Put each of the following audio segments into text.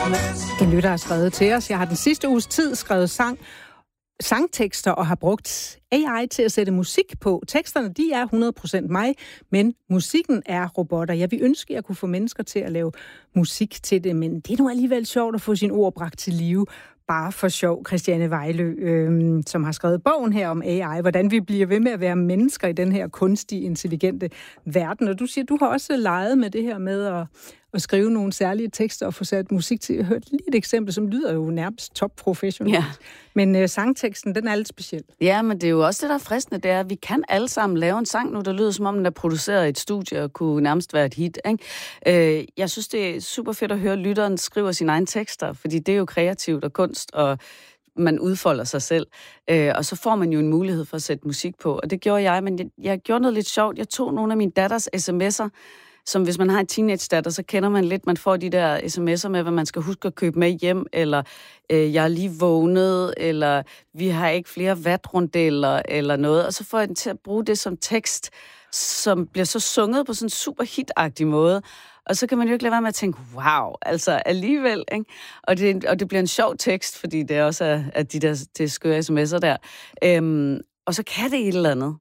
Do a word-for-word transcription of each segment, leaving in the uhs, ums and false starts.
En lytter har skrevet til os: jeg har den sidste uges tid skrevet sang, sangtekster og har brugt A I til at sætte musik på. Teksterne, de er hundrede procent mig, men musikken er robotter. Jeg vil ønske, at jeg kunne få mennesker til at lave musik til det, men det er nu alligevel sjovt at få sine ord bragt til live. Bare for sjov. Christiane Vejlø, øh, som har skrevet bogen her om A I, hvordan vi bliver ved med at være mennesker i den her kunstige, intelligente verden. Og du siger, du har også leget med det her med at, at skrive nogle særlige tekster og få sat musik til. Jeg hørte lige et eksempel, som lyder jo nærmest top-professionelt. Ja. Men øh, sangteksten, den er lidt speciel. Ja, men det er jo også det, der er fristende, det er, at vi kan alle sammen lave en sang nu, der lyder som om, den er produceret i et studie og kunne nærmest være et hit. Ikke? Øh, jeg synes, det er super fedt at høre, at lytteren skriver sine egne tekster, fordi det er jo kreativt og kunst, og man udfolder sig selv. Øh, og så får man jo en mulighed for at sætte musik på. Og det gjorde jeg, men jeg, jeg gjorde noget lidt sjovt. Jeg tog nogle af min datters sms'er, som hvis man har en teenage-datter, så kender man lidt, man får de der sms'er med, hvad man skal huske at købe med hjem, eller øh, jeg er lige vågnet, eller vi har ikke flere vatrundeller, eller noget. Og så får jeg den til at bruge det som tekst, som bliver så sunget på sådan en super hit-agtig måde. Og så kan man jo ikke lade være med at tænke, wow, altså alligevel, ikke? Og det, og det bliver en sjov tekst, fordi det også er, er de der det skøre sms'er der. Øhm, og så kan det et eller andet.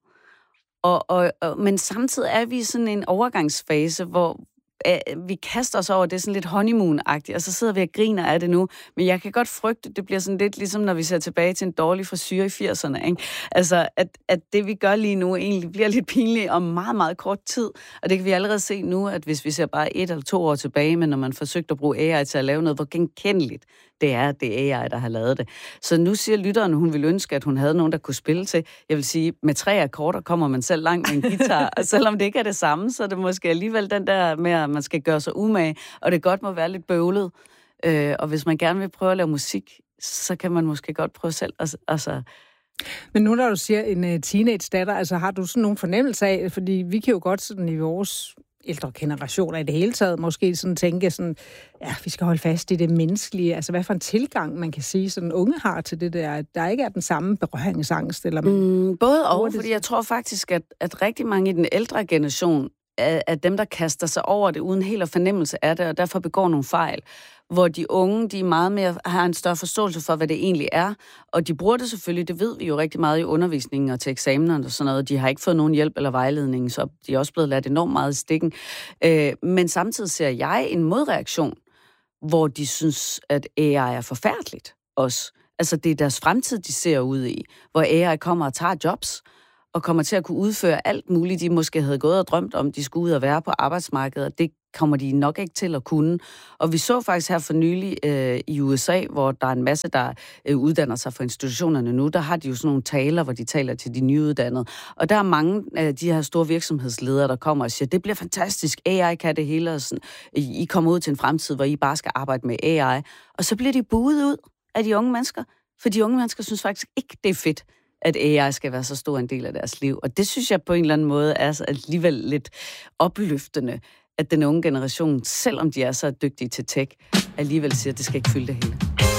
Og, og, og, men samtidig er vi i sådan en overgangsfase, hvor øh, vi kaster os over, det er sådan lidt honeymoon-agtigt, og så sidder vi og griner af det nu. Men jeg kan godt frygte, det bliver sådan lidt ligesom, når vi ser tilbage til en dårlig frisyr i firserne. Ikke? Altså, at, at det vi gør lige nu egentlig bliver lidt pinligt om meget, meget kort tid. Og det kan vi allerede se nu, at hvis vi ser bare et eller to år tilbage, men når man forsøgte at bruge A I til at lave noget, hvor genkendeligt det er, det er A I, der har lavet det. Så nu siger lytteren, hun ville ønske, at hun havde nogen, der kunne spille til. Jeg vil sige, med tre akkorder kommer man selv langt med en guitar, og selvom det ikke er det samme, så er det måske alligevel den der med, at man skal gøre sig umage, og det godt må være lidt bøvlet. Øh, og hvis man gerne vil prøve at lave musik, så kan man måske godt prøve selv. Altså. Men nu når du siger en teenage-datter, altså har du sådan nogle fornemmelser af, fordi vi kan jo godt sådan i vores ældre generationer i det hele taget måske sådan tænke sådan, ja, vi skal holde fast i det menneskelige. Altså, hvad for en tilgang, man kan sige, sådan unge har til det der, at der ikke er den samme berøringsangst? Eller man... mm, både og, fordi jeg tror faktisk, at, at rigtig mange i den ældre generation er, er dem, der kaster sig over det uden helt at fornemmelse af det, og derfor begår nogle fejl. Hvor de unge, de meget mere har en større forståelse for, hvad det egentlig er. Og de bruger det selvfølgelig, det ved vi jo rigtig meget i undervisningen og til eksamenerne og sådan noget. De har ikke fået nogen hjælp eller vejledning, så de er også blevet ladt enormt meget i stikken. Øh, men samtidig ser jeg en modreaktion, hvor de synes, at A I er forfærdeligt også. Altså det er deres fremtid, de ser ud i, hvor A I kommer og tager jobs, og kommer til at kunne udføre alt muligt, de måske havde gået og drømt om, de skulle ud og være på arbejdsmarkedet, og det kommer de nok ikke til at kunne. Og vi så faktisk her for nylig øh, i U S A, hvor der er en masse, der øh, uddanner sig for institutionerne nu, der har de jo sådan nogle taler, hvor de taler til de nyuddannede. Og der er mange af de her store virksomhedsledere, der kommer og siger, det bliver fantastisk, A I kan det hele, og sådan, I kommer ud til en fremtid, hvor I bare skal arbejde med A I. Og så bliver de buet ud af de unge mennesker, for de unge mennesker synes faktisk ikke, det er fedt, at A I skal være så stor en del af deres liv. Og det synes jeg på en eller anden måde er alligevel lidt opløftende, at den unge generation, selvom de er så dygtige til tech, alligevel siger, at det skal ikke fylde det hele.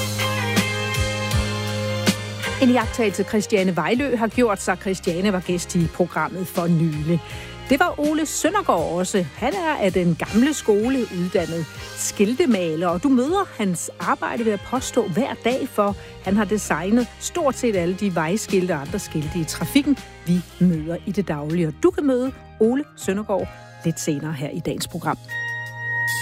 En iagttagelse Christiane Vejlø har gjort sig. Christiane var gæst i programmet for nylig. Det var Ole Søndergaard også. Han er af den gamle skole uddannet skiltemaler, og du møder hans arbejde ved at påstå hver dag, for han har designet stort set alle de vejskilte og andre skilte i trafikken, vi møder i det daglige. Og du kan møde Ole Søndergaard lidt senere her i dagens program.